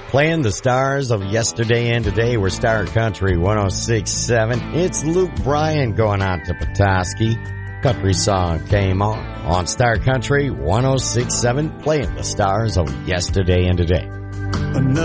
Playing the stars of yesterday and today. We're Star Country 106.7. It's Luke Bryan going out to Petoskey. Country song came on Star Country 106.7, playing the stars of yesterday and today.